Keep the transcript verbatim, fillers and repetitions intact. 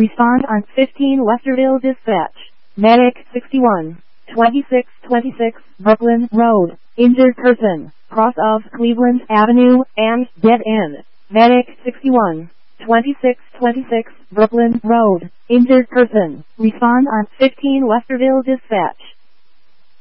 Respond on fifteen Westerville Dispatch. Medic sixty-one, twenty-six twenty-six Brooklyn Road. Injured person, cross of Cleveland Avenue and dead end. Medic sixty-one, twenty-six twenty-six Brooklyn Road. Injured person. Respond on fifteen Westerville Dispatch.